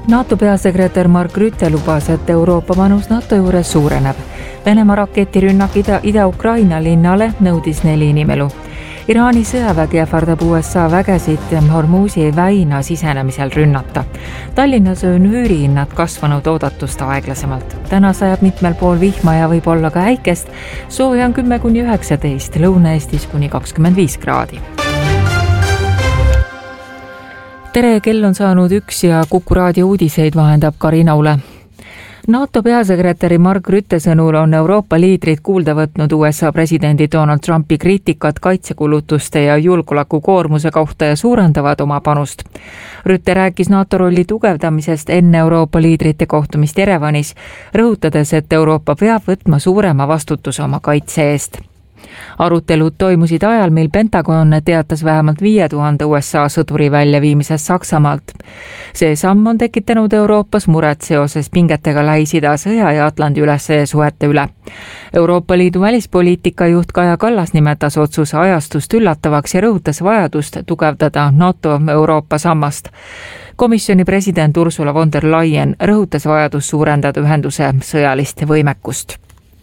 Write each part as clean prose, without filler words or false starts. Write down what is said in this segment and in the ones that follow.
NATO peasekretär Mark Rutte lubas, et Euroopa panus NATO juures suureneb. Venemaa raketirünnak Ida-Ukraina linnale nõudis 4 inimelu. Iraani sõjavägi ähvardab USA vägesid Hormuzi väina sisenemisel rünnata. Tallinnas on üürihinnad kasvanud oodatust aeglasemalt. Täna sajab mitmel pool vihma ja võib olla ka äikest. Sooja on 10–19, Lõuna-Eestis kuni 25 kraadi. Tere, kell on saanud 1 ja Kuku raadio uudiseid vahendab Karina Ule. NATO peasekretäri Mark Rutte sõnul on Euroopa liidrid kuulda võtnud USA presidendi Donald Trumpi kriitikat kaitsekulutuste ja julgeolekukoormuse kohta ja suurendavad oma panust. Rutte rääkis NATO rolli tugevdamisest enne Euroopa liidrite kohtumist Jerevanis, rõhutades, et Euroopa peab võtma suurema vastutuse oma kaitse eest. Arutelud toimusid ajal, mil Pentagon teatas vähemalt 5000 USA sõduri väljaviimisest Saksamaalt. See samm on tekitanud Euroopas muret seoses pingetega Lähis-Ida sõja ja Atlandi ülesse suhete üle. Euroopa Liidu välispoliitika juht Kaja Kallas nimetas otsuse ajastust üllatavaks ja rõhutas vajadust tugevdada NATO Euroopa sammast. Komisjoni president Ursula von der Leyen rõhutas vajadust suurendada ühenduse sõjalist võimekust.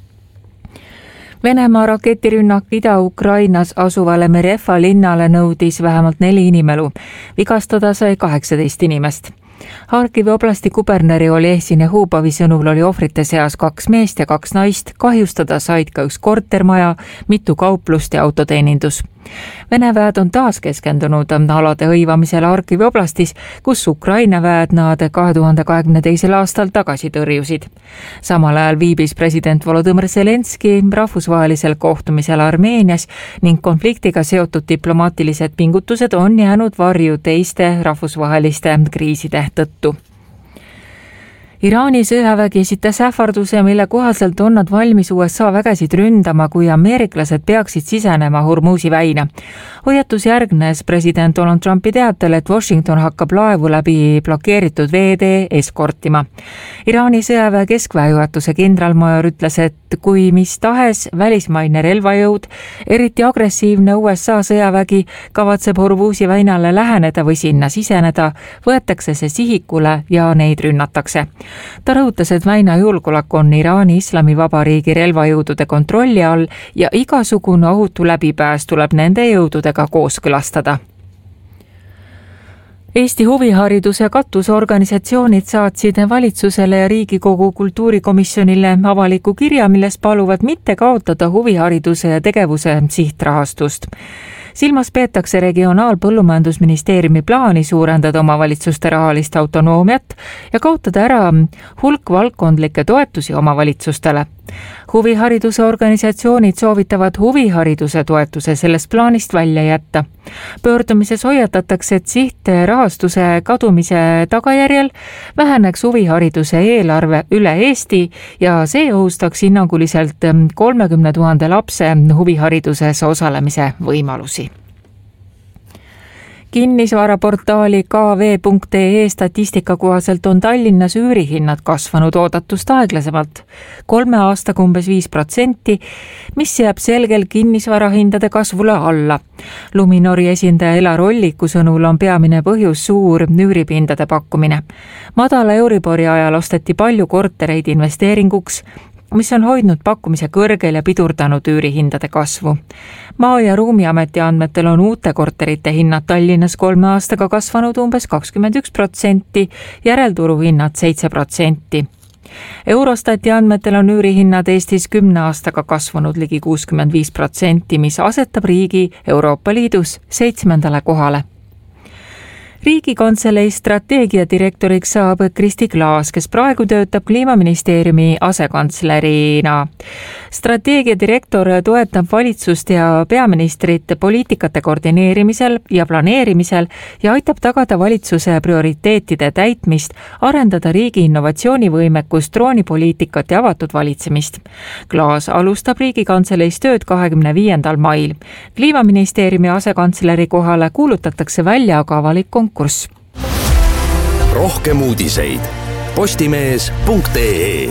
Venemaa raketirünnak Ida-Ukrainas asuvale Merefa linnale nõudis vähemalt 4 inimelu. Vigastada sai 18 inimest. Harkivi oblasti kuberneri Olesine Hubovi sõnul oli ohvrite seas 2 meest ja 2 naist, kahjustada said ka 1 kortermaja, mitu kauplust ja autoteenindus. Vene väed on taas keskendunud alade hõivamisele Harkivi oblastis, kus Ukraina väed nad 2022. aastal tagasi tõrjusid. Samal ajal viibis president Volodõmõr Zelenski rahvusvahelisel kohtumisel Armeenias ning konfliktiga seotud diplomaatilised pingutused on jäänud varju teiste rahvusvaheliste kriiside tõttu. Iraani sõjavägi esitas ähvarduse, mille kohaselt on nad valmis USA vägesid ründama, kui ameeriklased peaksid sisenema Hormuzi väina. Hoiatus järgnes president Donald Trumpi teatel, et Washington hakkab laevu läbi blokeeritud veetee eskortima. Iraani sõjaväe keskväejuhatuse kindralmajor ütles, et kui mis tahes välismaine relvajõud, eriti agressiivne USA sõjavägi kavatseb Hormuzi väinale läheneda või sinna siseneda, võetakse see sihikule ja neid rünnatakse. Ta rõhutas, et väina julgeolek on Iraani Islamivabariigi relvajõudude kontrolli all ja igasugune ohutu läbipääs tuleb nende jõududega kooskõlastada. Eesti huvihariduse katusorganisatsioonid saatsid valitsusele ja Riigikogu kultuurikomisjonile avaliku kirja, milles paluvad mitte kaotada huvihariduse ja tegevuse sihtrahastust. Silmas peetakse Regionaal-Põllumajandusministeeriumi plaani suurendada omavalitsuste rahalist autonoomiat ja kaotada ära hulk valdkondlikke toetusi omavalitsustele. Huvihariduse organisatsioonid soovitavad huvihariduse toetuse sellest plaanist välja jätta. Pöördumises hoiatatakse, et sihtrahastuse kadumise tagajärjel väheneks huvihariduse eelarve üle Eesti ja see ohustaks hinnanguliselt 30 000 lapse huvihariduses osalemise võimalusi. Kinnisvaraportaali kv.ee statistika kohaselt on Tallinnas üürihinnad kasvanud oodatust aeglasemalt 3 aastaga umbes 5%, mis jääb selgel kinnisvarahindade kasvule alla. Luminori esindaja Elar Olliku sõnul on peamine põhjus suur üüripindade pakkumine. Madala Euribori ajal osteti palju kortereid investeeringuks, mis on hoidnud pakkumise kõrgel ja pidurdanud üürihindade kasvu. Maa- ja Ruumiameti andmetel on uute korterite hinnad Tallinnas 3 aastaga kasvanud umbes 21%, järelturu hinnad 7%. Eurostati andmetel on üürihinnad Eestis 10 aastaga kasvanud ligi 65%, mis asetab riigi Euroopa Liidus 7. kohale. Riigikantselei strateegiadirektoriks saab Kristi Klaas, kes praegu töötab Kliimaministeeriumi asekantslerina. Strateegiadirektor toetab valitsust ja peaministrit poliitikate koordineerimisel ja planeerimisel ja aitab tagada valitsuse prioriteetide täitmist, arendada riigi innovatsioonivõimekust, droonipoliitikat ja avatud valitsemist. Klaas alustab Riigikantseleis tööd 25. mail. Kliimaministeeriumi asekantsleri kohale kuulutatakse välja aga avalik konkurss. Rohkem uudiseid postimees.ee.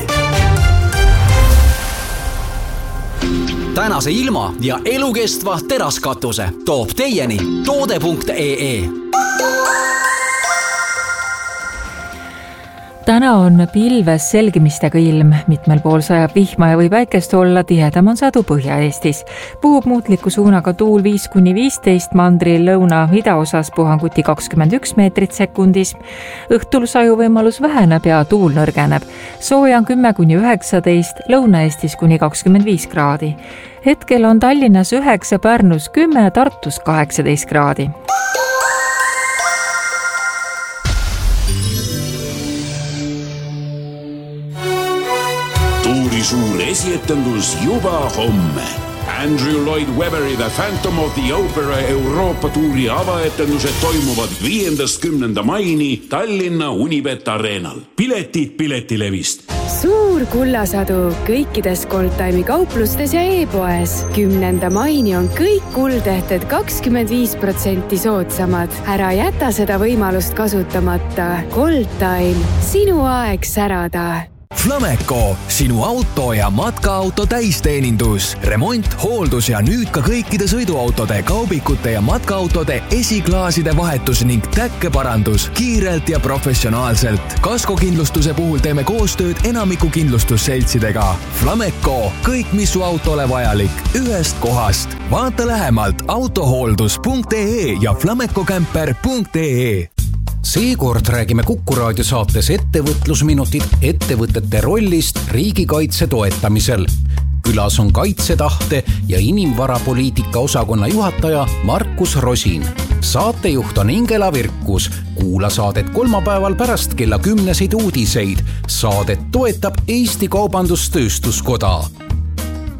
Tänase ilma ja elukestva teraskatuse toob teieni toode.ee. Täna on pilves selgimistega ilm, mitmel pool sajab vihma ja võib päikest olla, tihedam on sadu Põhja-Eestis. Puhub muutliku suunaga tuul 5-15, mandril lõuna-idaosas puhanguti 21 meetrit sekundis. Õhtul sajuvõimalus väheneb ja tuul nõrgeneb. Sooja on 10-19, Lõuna-Eestis kuni 25 kraadi. Hetkel on Tallinnas 9, Pärnus 10, Tartus 18 kraadi. Suur esietendus juba homme. Andrew Lloyd Webberi The Phantom of the Opera Euroopa tuuri avaetendused toimuvad 5.–10. maini Tallinna Unibet Arenal. Piletid Piletilevist. Suur kullasadu kõikides Goldtime'i kauplustes ja e-poes. 10. maini on kõik kuldehted 25% soodsamad. Ära jäta seda võimalust kasutamata. Goldtime, sinu aeg särada. Flameco, sinu auto ja matkaauto täisteenindus, remont, hooldus ja nüüd ka kõikide sõiduautode, kaubikute ja matkaautode esiklaaside vahetus ning täkkeparandus kiirelt ja professionaalselt. Kaskokindlustuse puhul teeme koostööd enamiku kindlustusseltsidega. Flameco, kõik mis su autole vajalik, ühest kohast. Vaata lähemalt autohooldus.ee ja flamecocamper.ee. Seekord räägime Kuku Raadio saates ettevõtlusminutid ettevõtete rollist riigikaitse toetamisel. Külas on kaitsetahte ja inimvarapoliitika osakonna juhataja Markus Rosin. Saatejuht on Ingela Virkus. Kuula saadet kolmapäeval pärast kella 10 uudiseid. Saadet toetab Eesti Kaubandus-Tööstuskoda.